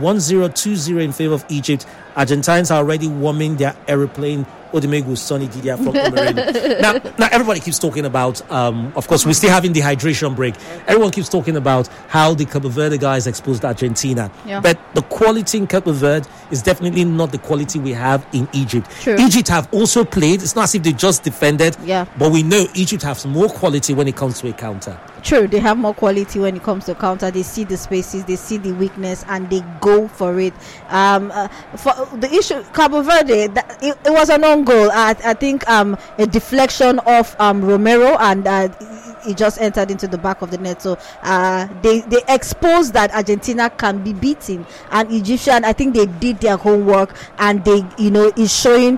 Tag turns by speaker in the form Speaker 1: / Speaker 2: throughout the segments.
Speaker 1: 1-0, 2-0 in favor of Egypt. Argentines are already warming their aeroplane. Odimegu, Sonny Didier from Cameroon. now everybody keeps talking about, of course, we're still having the hydration break. Everyone keeps talking about how the Cape Verde guys exposed Argentina.
Speaker 2: Yeah.
Speaker 1: But the quality in Cape Verde is definitely not the quality we have in Egypt.
Speaker 2: True.
Speaker 1: Egypt have also played. It's not as if they just defended.
Speaker 2: Yeah.
Speaker 1: But we know Egypt has more quality when it comes to a counter.
Speaker 2: True, they have more quality when it comes to counter. They see the spaces, they see the weakness, and they go for it. For the issue, Cabo Verde, it was an own goal. I think a deflection of Romero, and it just entered into the back of the net. So they exposed that Argentina can be beaten, and Egyptian, I think they did their homework, and they, it's showing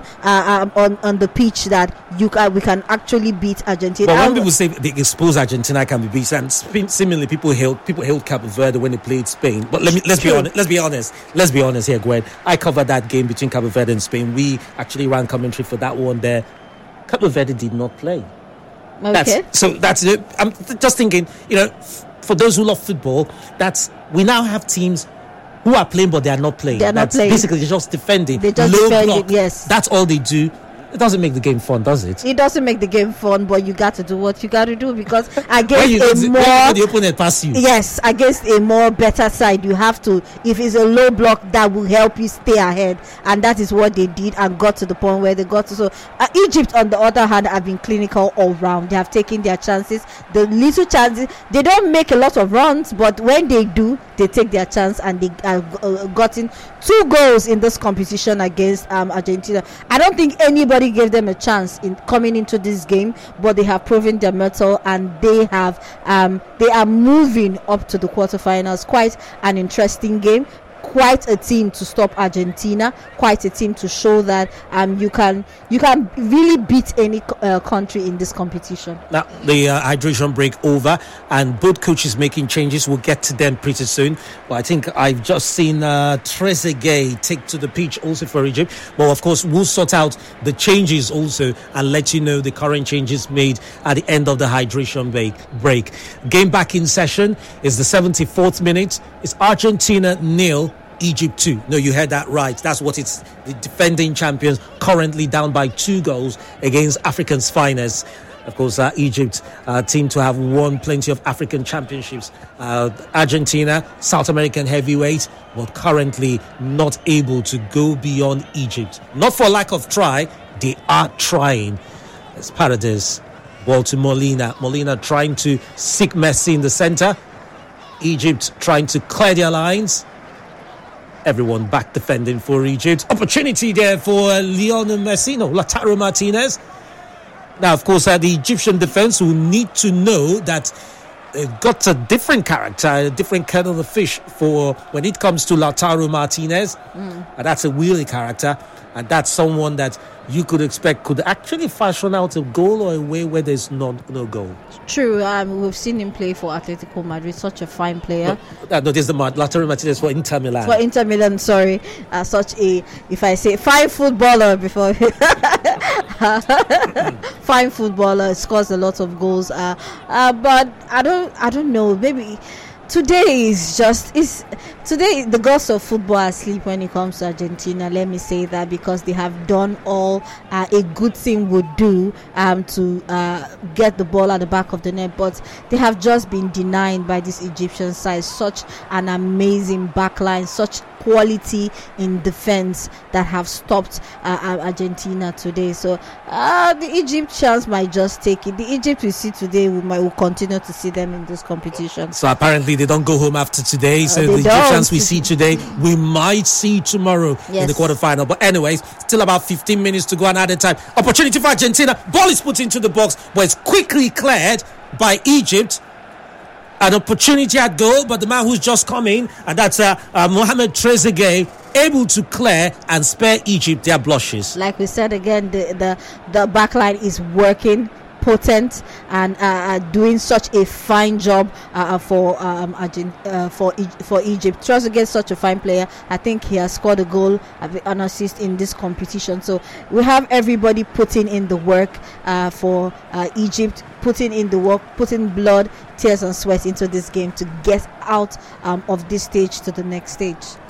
Speaker 2: on the pitch that we can actually beat Argentina.
Speaker 1: But when people say they expose Argentina can be beaten, and similarly people held Cape Verde when they played Spain. But let's be honest here, Gwen. I covered that game between Cape Verde and Spain. We actually ran commentary for that one there. Cape Verde did not play.
Speaker 2: Okay.
Speaker 1: That's it. I'm just thinking, for those who love football, we now have teams who are playing but they are not playing. Basically, they're just defending.
Speaker 2: They just
Speaker 1: low
Speaker 2: defend
Speaker 1: block.
Speaker 2: it, yes.
Speaker 1: That's all they do. It doesn't make the game fun, does it?
Speaker 2: It doesn't make the game fun, but you got to do what you got to do, because against
Speaker 1: the opponent pass you.
Speaker 2: Yes, against a more better side, you have to. If it's a low block, that will help you stay ahead, and that is what they did and got to the point where they got to. So Egypt, on the other hand, have been clinical all round. They have taken their chances. The little chances, they don't make a lot of runs, but when they do, they take their chance, and they gotten 2 goals in this competition against Argentina. I don't think anybody gave them a chance in coming into this game, but they have proven their mettle, and they are moving up to the quarterfinals. Quite an interesting game. Quite a team to stop Argentina. Quite a team to show that you can really beat any country in this competition.
Speaker 1: Now the hydration break over, and both coaches making changes. We'll get to them pretty soon. But I think I've just seen Trezeguet take to the pitch also for Egypt. But of course, we'll sort out the changes also and let you know the current changes made at the end of the hydration break. Game back in session is the 74th minute. It's Argentina 0. Egypt 2. No, you heard that right. That's what it's. The defending champions currently down by 2 goals against Africa's finest. Of course, Egypt team to have won plenty of African championships. Argentina, South American heavyweight, but currently not able to go beyond Egypt. Not for lack of try, they are trying. As part of this, ball to Molina. Molina trying to seek mercy in the center. Egypt trying to clear their lines. Everyone back defending for Egypt. Opportunity there for Lionel Messi. No, Lautaro Martinez. Now, of course, the Egyptian defense will need to know that they've got a different character, a different kettle of fish for when it comes to Lautaro Martinez. And that's a wheelie character. And that's someone that you could expect could actually fashion out a goal or a way where there's no goal.
Speaker 2: True. We've seen him play for Atletico Madrid. Such a fine player.
Speaker 1: No, there's the Lautaro Martinez for Inter Milan.
Speaker 2: For Inter Milan, sorry. Such a, if I say, fine footballer before. Fine footballer, scores a lot of goals. But I don't know. Maybe today the gods of football are asleep when it comes to Argentina. Let me say that, because they have done all a good team would do to get the ball at the back of the net, but they have just been denied by this Egyptian side. Such an amazing backline, such quality in defense that have stopped Argentina today. So the Egyptians might just take it. The Egypt we see today, will continue to see them in this competition.
Speaker 1: So apparently they don't go home after today. So the Egyptians we see today, we might see tomorrow in the quarterfinal. But anyways, still about 15 minutes to go another time. Opportunity for Argentina. Ball is put into the box, but it's quickly cleared by Egypt. An opportunity at goal, but the man who's just come in, and that's Mohamed Trezeguet, able to clear and spare Egypt their blushes.
Speaker 2: Like we said again, the backline is working, potent, and doing such a fine job for Egypt. Trezeguet is such a fine player. I think he has scored a goal, an assist in this competition. So we have everybody putting in the work for Egypt, putting in the work, putting blood, tears and sweat into this game to get out of this stage to the next stage.